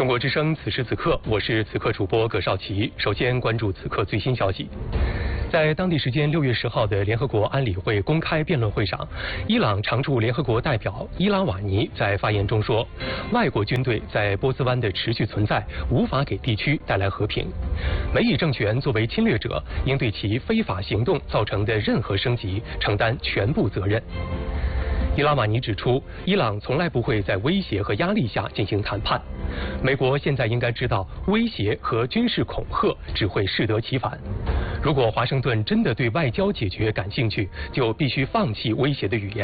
中国之声，此时此刻，我是此刻主播葛绍奇。首先关注此刻最新消息。在当地时间6月10号的联合国安理会公开辩论会上，伊朗常驻联合国代表伊拉瓦尼在发言中说，外国军队在波斯湾的持续存在无法给地区带来和平。美以政权作为侵略者，应对其非法行动造成的任何升级承担全部责任。伊拉瓦尼指出，伊朗从来不会在威胁和压力下进行谈判。美国现在应该知道，威胁和军事恐吓只会适得其反。如果华盛顿真的对外交解决感兴趣，就必须放弃威胁的语言。